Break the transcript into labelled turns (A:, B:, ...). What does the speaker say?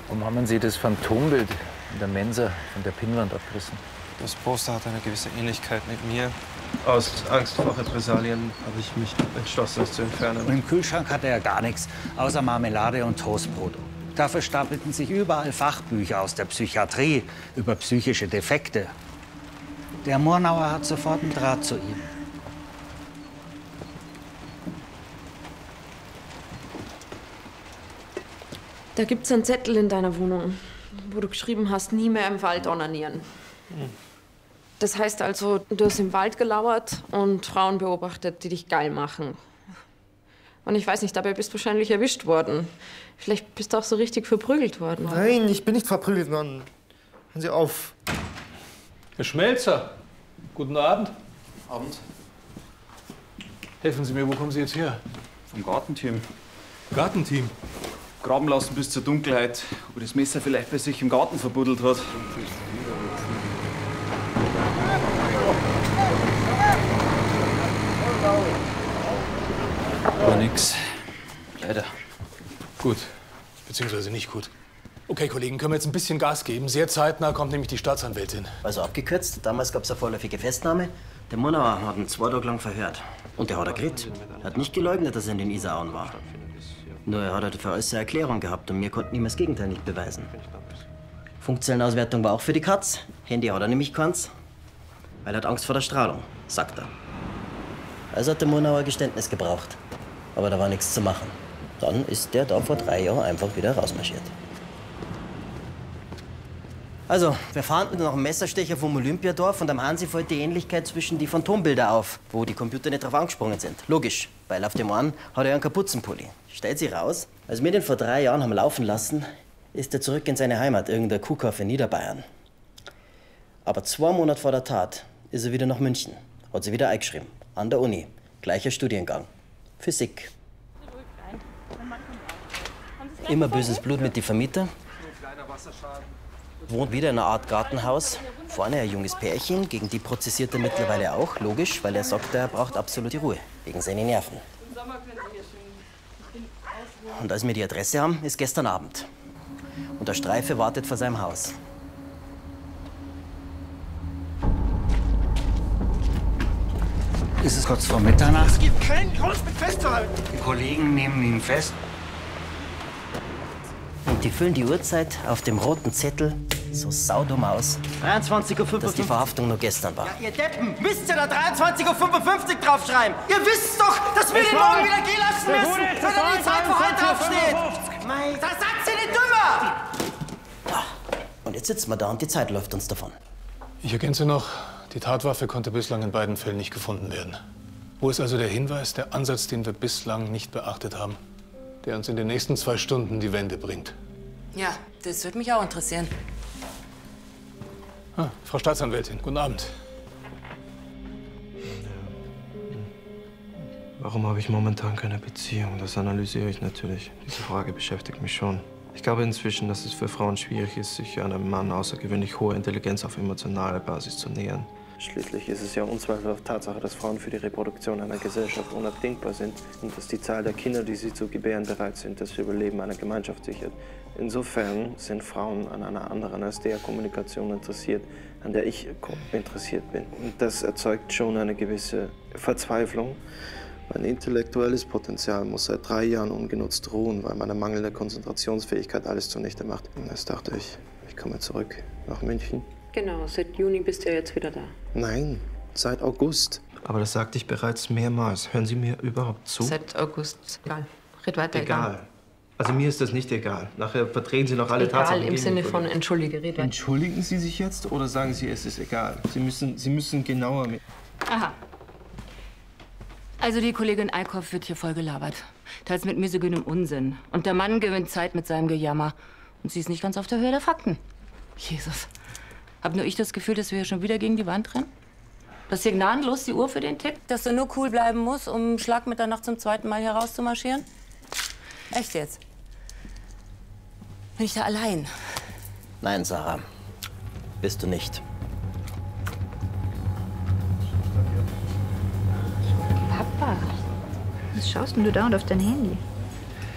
A: Warum haben Sie das Phantombild in der Mensa von der Pinnwand abgerissen?
B: Das Poster hat eine gewisse Ähnlichkeit mit mir. Aus Angst vor Repressalien habe ich mich entschlossen, es zu entfernen.
C: Und im Kühlschrank hatte er gar nichts, außer Marmelade und Toastbrot. Dafür stapelten sich überall Fachbücher aus der Psychiatrie über psychische Defekte. Der Murnauer hat sofort einen Draht zu ihm.
D: Da gibt's einen Zettel in deiner Wohnung, wo du geschrieben hast, nie mehr im Wald onanieren. Das heißt also, du hast im Wald gelauert und Frauen beobachtet, die dich geil machen. Und ich weiß nicht, dabei bist du wahrscheinlich erwischt worden. Vielleicht bist du auch so richtig verprügelt worden.
B: Nein, ich bin nicht verprügelt worden. Hören Sie auf.
E: Herr Schmelzer, guten Abend.
F: Abend.
E: Helfen Sie mir, wo kommen Sie jetzt her?
F: Vom Gartenteam.
E: Gartenteam?
F: Graben lassen bis zur Dunkelheit, ob er das Messer vielleicht bei sich im Garten verbuddelt hat.
A: War nix. Leider.
E: Gut. Beziehungsweise nicht gut. Okay, Kollegen, können wir jetzt ein bisschen Gas geben? Sehr zeitnah kommt nämlich die Staatsanwältin.
G: Also abgekürzt, damals gab es eine vorläufige Festnahme. Der Murnauer hat ihn 2 Tage lang verhört. Und der hat er geredet. Er hat nicht geleugnet, dass er in den Isarauen war. Nur er hat für alles eine Erklärung gehabt und wir konnten ihm das Gegenteil nicht beweisen. Funkzellenauswertung war auch für die Katz. Handy hat er nämlich keins, weil er hat Angst vor der Strahlung, sagt er. Also hat der Murnauer ein Geständnis gebraucht. Aber da war nichts zu machen. Dann ist der da vor 3 Jahren einfach wieder rausmarschiert. Also, wir fanden nach dem Messerstecher vom Olympiadorf und am Hansi fällt die Ähnlichkeit zwischen die Phantombilder auf, wo die Computer nicht drauf angesprungen sind. Logisch, weil auf dem einen hat er einen Kapuzenpulli. Stellt sich raus, als wir den vor 3 Jahren haben laufen lassen, ist er zurück in seine Heimat, irgendein Kuhkauf in Niederbayern. Aber 2 Monate vor der Tat ist er wieder nach München, hat sich wieder eingeschrieben, an der Uni, gleicher Studiengang, Physik. Immer böses Blut mit den Vermietern. Wohnt wieder in einer Art Gartenhaus. Vorne ein junges Pärchen, gegen die prozessiert er mittlerweile auch. Logisch, weil er sagt, er braucht absolute Ruhe, wegen seinen Nerven. Und als wir die Adresse haben, ist gestern Abend. Und der Streife wartet vor seinem Haus.
C: Ist es kurz vor Mitternacht?
B: Es gibt keinen Grund mit festzuhalten.
C: Die Kollegen nehmen ihn fest.
G: Und die füllen die Uhrzeit auf dem roten Zettel so saudumm aus, 23:55 Uhr, dass die Verhaftung nur gestern war.
H: Ja, ihr Deppen, müsst ihr da 23:55 Uhr draufschreiben? Ihr wisst doch, dass wir den morgen wieder gehen lassen müssen, wenn da die Zeit vor heute draufsteht. Mei, da seid ihr nicht dümmer!
G: Ja. Und jetzt sitzen wir da und die Zeit läuft uns davon.
E: Ich ergänze noch, die Tatwaffe konnte bislang in beiden Fällen nicht gefunden werden. Wo ist also der Hinweis, der Ansatz, den wir bislang nicht beachtet haben, der uns in den nächsten 2 Stunden die Wende bringt?
I: Ja, das würde mich auch interessieren.
E: Ah, Frau Staatsanwältin, guten Abend.
B: Warum habe ich momentan keine Beziehung? Das analysiere ich natürlich. Diese Frage beschäftigt mich schon. Ich glaube inzwischen, dass es für Frauen schwierig ist, sich einem Mann außergewöhnlich hohe Intelligenz auf emotionaler Basis zu nähern. Schließlich ist es ja unzweifelhaft Tatsache, dass Frauen für die Reproduktion einer Gesellschaft unabdingbar sind und dass die Zahl der Kinder, die sie zu gebären bereit sind, das Überleben einer Gemeinschaft sichert. Insofern sind Frauen an einer anderen als der Kommunikation interessiert, an der ich interessiert bin. Und das erzeugt schon eine gewisse Verzweiflung. Mein intellektuelles Potenzial muss seit 3 Jahren ungenutzt ruhen, weil meine mangelnde Konzentrationsfähigkeit alles zunichte macht. Und jetzt dachte ich, ich komme zurück nach München.
D: Genau, seit Juni bist du ja jetzt wieder da.
B: Nein, seit August. Aber das sagte ich bereits mehrmals. Hören Sie mir überhaupt zu?
D: Seit August. Egal. Red weiter.
B: Egal. Also mir ist das nicht egal. Nachher verdrehen Sie noch alle Tatsachen.
D: Egal im Sinne von entschuldige, red weiter.
B: Entschuldigen Sie sich jetzt oder sagen Sie, es ist egal? Sie müssen genauer mit...
I: Aha. Also die Kollegin Eickhoff wird hier voll gelabert. Teils mit misogynem Unsinn. Und der Mann gewinnt Zeit mit seinem Gejammer. Und sie ist nicht ganz auf der Höhe der Fakten. Jesus. Hab nur ich das Gefühl, dass wir hier schon wieder gegen die Wand rennen? Dass hier gnadenlos die Uhr für den tickt? Dass du nur cool bleiben musst, um Schlag Mitternacht zum 2. Mal hier rauszumarschieren? Echt jetzt? Bin ich da allein?
G: Nein, Sarah, bist du nicht.
J: Papa, was schaust denn du dauernd auf dein Handy?